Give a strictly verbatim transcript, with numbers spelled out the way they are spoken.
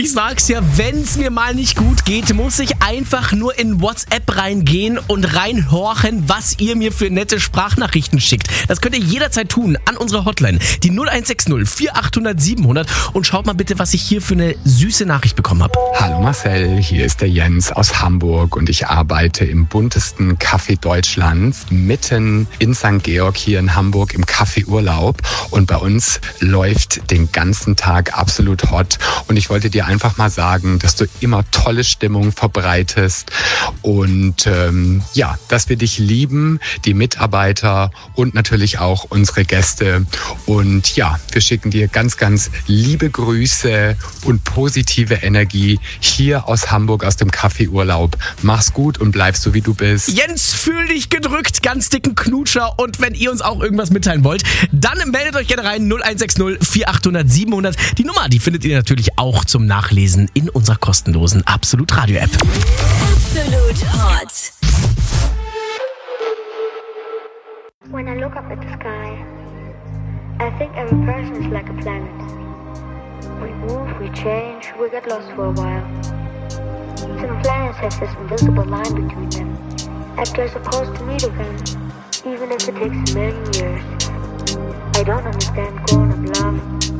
ich sag's ja, wenn's mir mal nicht gut geht, muss ich einfach nur in WhatsApp reingehen und reinhorchen, was ihr mir für nette Sprachnachrichten schickt. Das könnt ihr jederzeit tun an unsere Hotline, die null eins sechs null vier achthundert siebenhundert, und schaut mal bitte, was ich hier für eine süße Nachricht bekommen habe. Hallo Marcel, hier ist der Jens aus Hamburg und ich arbeite im buntesten Café Deutschlands, mitten in Sankt Georg hier in Hamburg im Café Urlaub, und bei uns läuft den ganzen Tag absolut hot, und ich wollte dir einfach mal sagen, dass du immer tolle Stimmung verbreitest und ähm, ja, dass wir dich lieben, die Mitarbeiter und natürlich auch unsere Gäste, und ja, wir schicken dir ganz, ganz liebe Grüße und positive Energie hier aus Hamburg, aus dem Café Urlaub. Mach's gut und bleib so, wie du bist. Jens, fühl dich gedrückt, ganz dicken Knutscher, und wenn ihr uns auch irgendwas mitteilen wollt, dann meldet euch gerne rein, null eins sechs null vier achthundert siebenhundert. Die Nummer, die findet ihr natürlich auch zum Nachlesen in unserer kostenlosen Absolut Radio App. Absolut Hot. When I look up at the sky, I think every person is like a planet. We move, we change, we get lost for a while. Some planets have this invisible line between them, that they're supposed to meet again, even if it takes a million years. I don't understand growing up love.